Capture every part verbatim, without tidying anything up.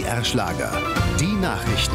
R Schlager. Die Nachrichten.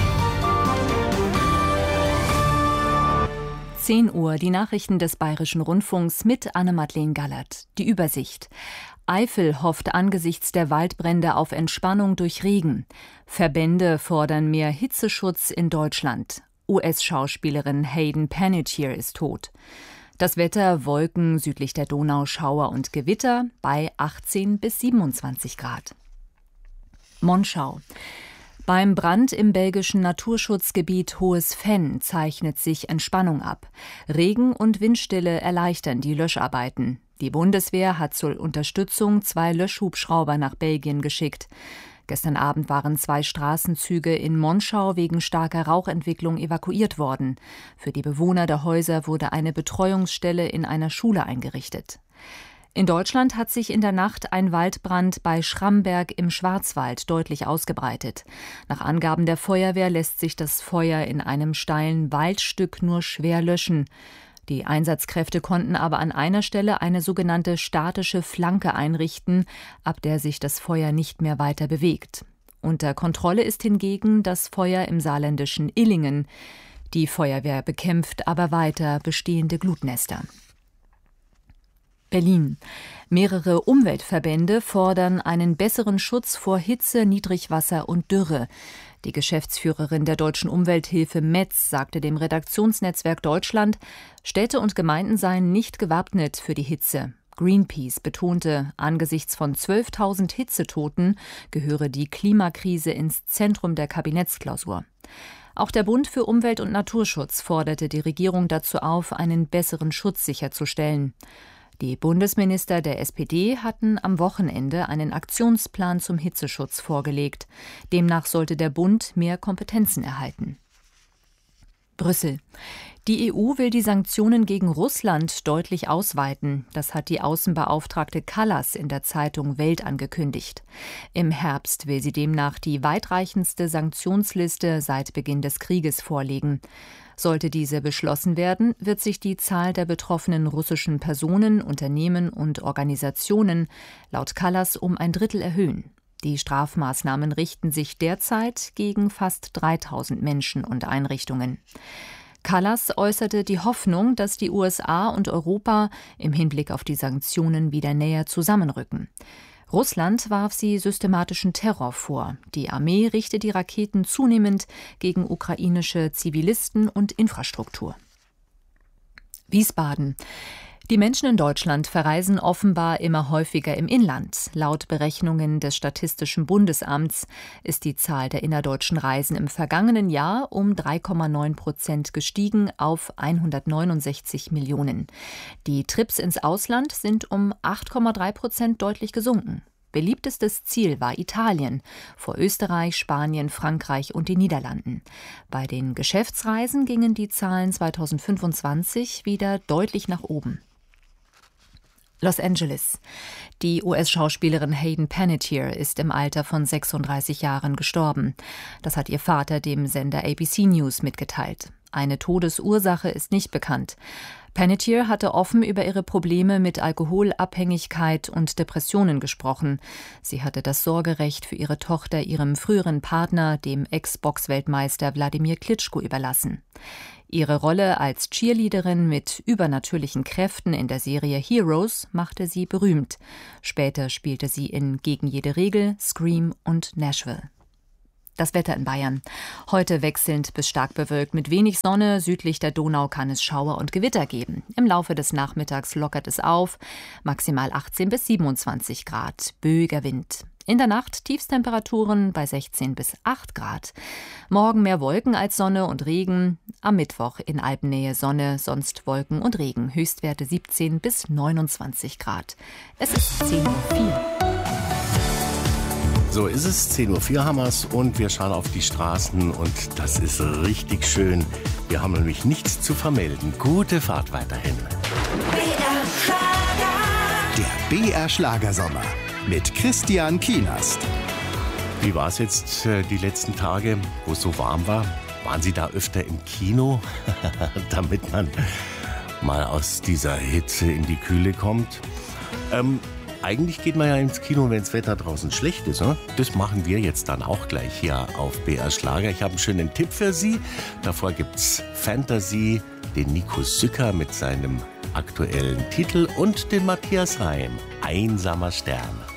zehn Uhr, die Nachrichten des Bayerischen Rundfunks mit Anne-Madeleine Gallert. Die Übersicht. Eifel hofft angesichts der Waldbrände auf Entspannung durch Regen. Verbände fordern mehr Hitzeschutz in Deutschland. U S-Schauspielerin Hayden Panettiere ist tot. Das Wetter: Wolken, südlich der Donau Schauer und Gewitter bei achtzehn bis siebenundzwanzig Grad. Monschau. Beim Brand im belgischen Naturschutzgebiet Hohes Venn zeichnet sich Entspannung ab. Regen und Windstille erleichtern die Löscharbeiten. Die Bundeswehr hat zur Unterstützung zwei Löschhubschrauber nach Belgien geschickt. Gestern Abend waren zwei Straßenzüge in Monschau wegen starker Rauchentwicklung evakuiert worden. Für die Bewohner der Häuser wurde eine Betreuungsstelle in einer Schule eingerichtet. In Deutschland hat sich in der Nacht ein Waldbrand bei Schramberg im Schwarzwald deutlich ausgebreitet. Nach Angaben der Feuerwehr lässt sich das Feuer in einem steilen Waldstück nur schwer löschen. Die Einsatzkräfte konnten aber an einer Stelle eine sogenannte statische Flanke einrichten, ab der sich das Feuer nicht mehr weiter bewegt. Unter Kontrolle ist hingegen das Feuer im saarländischen Illingen. Die Feuerwehr bekämpft aber weiter bestehende Glutnester. Berlin. Mehrere Umweltverbände fordern einen besseren Schutz vor Hitze, Niedrigwasser und Dürre. Die Geschäftsführerin der Deutschen Umwelthilfe Metz sagte dem Redaktionsnetzwerk Deutschland, Städte und Gemeinden seien nicht gewappnet für die Hitze. Greenpeace betonte, angesichts von zwölftausend Hitzetoten gehöre die Klimakrise ins Zentrum der Kabinettsklausur. Auch der Bund für Umwelt und Naturschutz forderte die Regierung dazu auf, einen besseren Schutz sicherzustellen. Die Bundesminister der S P D hatten am Wochenende einen Aktionsplan zum Hitzeschutz vorgelegt. Demnach sollte der Bund mehr Kompetenzen erhalten. Brüssel. Die E U will die Sanktionen gegen Russland deutlich ausweiten. Das hat die Außenbeauftragte Kallas in der Zeitung Welt angekündigt. Im Herbst will sie demnach die weitreichendste Sanktionsliste seit Beginn des Krieges vorlegen. Sollte diese beschlossen werden, wird sich die Zahl der betroffenen russischen Personen, Unternehmen und Organisationen laut Kallas um ein Drittel erhöhen. Die Strafmaßnahmen richten sich derzeit gegen fast dreitausend Menschen und Einrichtungen. Kallas äußerte die Hoffnung, dass die U S A und Europa im Hinblick auf die Sanktionen wieder näher zusammenrücken. Russland warf sie systematischen Terror vor. Die Armee richte die Raketen zunehmend gegen ukrainische Zivilisten und Infrastruktur. Wiesbaden. Die Menschen in Deutschland verreisen offenbar immer häufiger im Inland. Laut Berechnungen des Statistischen Bundesamts ist die Zahl der innerdeutschen Reisen im vergangenen Jahr um drei Komma neun Prozent gestiegen auf hundertneunundsechzig Millionen. Die Trips ins Ausland sind um acht Komma drei Prozent deutlich gesunken. Beliebtestes Ziel war Italien, vor Österreich, Spanien, Frankreich und den Niederlanden. Bei den Geschäftsreisen gingen die Zahlen zweitausendfünfundzwanzig wieder deutlich nach oben. Los Angeles. Die U S-Schauspielerin Hayden Panettiere ist im Alter von sechsunddreißig Jahren gestorben. Das hat ihr Vater dem Sender A B C News mitgeteilt. Eine Todesursache ist nicht bekannt. Panettiere hatte offen über ihre Probleme mit Alkoholabhängigkeit und Depressionen gesprochen. Sie hatte das Sorgerecht für ihre Tochter ihrem früheren Partner, dem Ex-Boxweltmeister Wladimir Klitschko, überlassen. Ihre Rolle als Cheerleaderin mit übernatürlichen Kräften in der Serie Heroes machte sie berühmt. Später spielte sie in Gegen jede Regel, Scream und Nashville. Das Wetter in Bayern. Heute wechselnd bis stark bewölkt mit wenig Sonne. Südlich der Donau kann es Schauer und Gewitter geben. Im Laufe des Nachmittags lockert es auf. Maximal achtzehn bis siebenundzwanzig Grad. Böiger Wind. In der Nacht Tiefstemperaturen bei sechzehn bis acht Grad. Morgen mehr Wolken als Sonne und Regen. Am Mittwoch in Alpennähe Sonne, sonst Wolken und Regen. Höchstwerte siebzehn bis neunundzwanzig Grad. Es ist zehn Uhr vier. So ist es, zehn Uhr vier haben wir's und wir schauen auf die Straßen und das ist richtig schön. Wir haben nämlich nichts zu vermelden. Gute Fahrt weiterhin. Der B R Schlagersommer mit Christian Kienast. Wie war es jetzt äh, die letzten Tage, wo es so warm war? Waren Sie da öfter im Kino, damit man mal aus dieser Hitze in die Kühle kommt? Ähm, eigentlich geht man ja ins Kino, wenn das Wetter draußen schlecht ist. Ne? Das machen wir jetzt dann auch gleich hier auf B R Schlager. Ich habe einen schönen Tipp für Sie. Davor gibt's Fantasy, den Nico Sücker mit seinem aktuellen Titel und den Matthias Reim, Einsamer Stern.